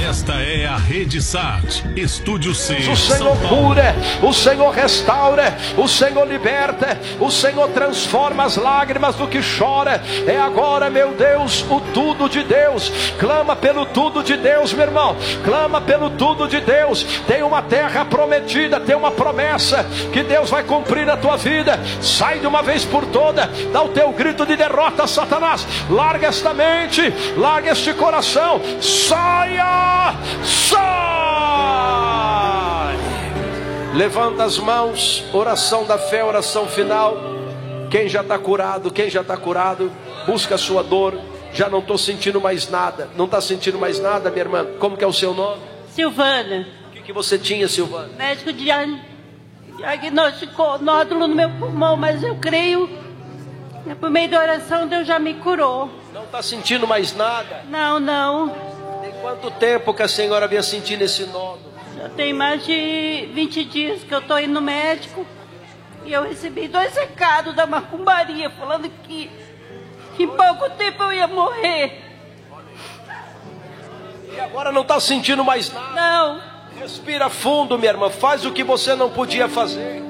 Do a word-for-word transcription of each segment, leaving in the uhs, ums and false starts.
Esta é a Rede Sat, Estúdio C. O Senhor cura, o Senhor restaura, o Senhor liberta, o Senhor transforma as lágrimas do que chora. É agora, meu Deus, o tudo de Deus. Clama pelo tudo de Deus, meu irmão. Clama pelo tudo de Deus. Tem uma terra prometida, tem uma promessa que Deus vai cumprir na tua vida. Sai de uma vez por toda, dá o teu grito de derrota, Satanás. Larga esta mente, larga este coração. Saia! Sai! Levanta as mãos, oração da fé, oração final. Quem já está curado, quem já está curado, busca a sua dor. Já não estou sentindo mais nada. Não está sentindo mais nada, minha irmã? Como que é o seu nome? Silvana. O que, que você tinha, Silvana? Médico diagnosticou nódulo no meu pulmão, mas eu creio que por meio da oração Deus já me curou. Não está sentindo mais nada? Não, não. Quanto tempo que a senhora vinha sentindo esse nódulo? Já tem mais de vinte dias que eu estou indo no médico. E eu recebi dois recados da macumbaria falando que, que em pouco tempo eu ia morrer. E agora não está sentindo mais nada? Não. Respira fundo, minha irmã. Faz o que você não podia fazer.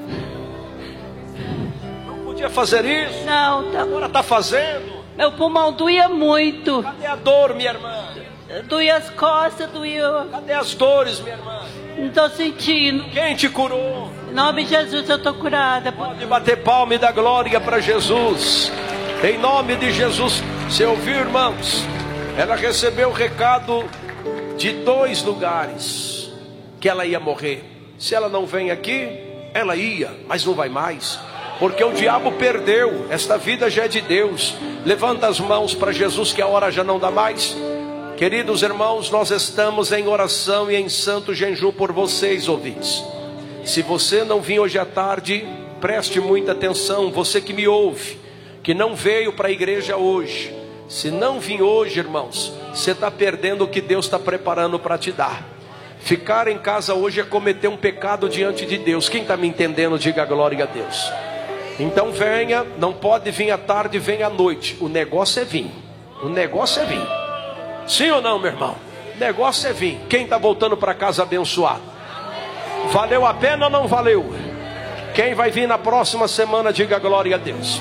Não podia fazer isso? Não. Tá... Agora está fazendo? Meu pulmão doía muito. Cadê a dor, minha irmã? Doía as costas, doía... Cadê as dores, minha irmã? Não estou sentindo. Quem te curou? Em nome de Jesus eu estou curada. Pode bater palma e dar glória para Jesus. Em nome de Jesus. Você ouviu, irmãos? Ela recebeu o recado de dois lugares que ela ia morrer. Se ela não vem aqui, ela ia, mas não vai mais. Porque o diabo perdeu. Esta vida já é de Deus. Levanta as mãos para Jesus, que a hora já não dá mais. Queridos irmãos, nós estamos em oração e em santo jejum por vocês, ouvintes. Se você não vir hoje à tarde, preste muita atenção. Você que me ouve, que não veio para a igreja hoje, se não vir hoje, irmãos, você está perdendo o que Deus está preparando para te dar. Ficar em casa hoje é cometer um pecado diante de Deus. Quem está me entendendo, diga glória a Deus. Então venha, não pode vir à tarde, venha à noite. O negócio é vir, o negócio é vir. Sim ou não, meu irmão? O negócio é vir. Quem está voltando para casa abençoado? Valeu a pena ou não valeu? Quem vai vir na próxima semana, diga glória a Deus.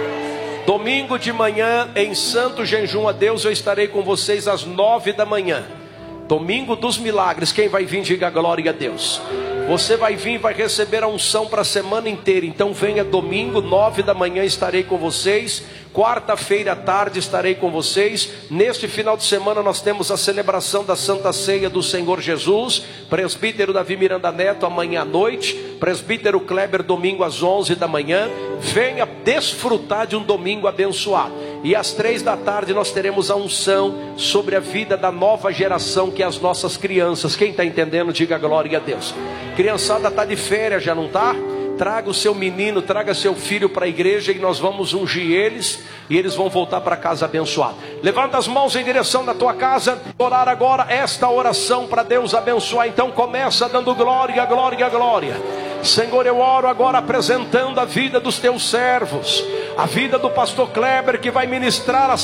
Domingo de manhã, em santo jejum a Deus, eu estarei com vocês às nove da manhã. Domingo dos milagres. Quem vai vir, diga glória a Deus. Você vai vir e vai receber a unção para a semana inteira. Então venha domingo, nove da manhã, estarei com vocês. Quarta-feira à tarde estarei com vocês. Neste final de semana nós temos a celebração da Santa Ceia do Senhor Jesus. Presbítero Davi Miranda Neto amanhã à noite. Presbítero Kleber domingo às onze da manhã. Venha desfrutar de um domingo abençoado. E às três da tarde nós teremos a unção sobre a vida da nova geração, que é as nossas crianças. Quem está entendendo, diga glória a Deus. Criançada está de férias, já não está? Traga o seu menino, traga seu filho para a igreja e nós vamos ungir eles e eles vão voltar para casa abençoado. Levanta as mãos em direção da tua casa. Orar agora esta oração para Deus abençoar. Então começa dando glória, glória, glória. Senhor, eu oro agora apresentando a vida dos teus servos, a vida do pastor Kleber, que vai ministrar a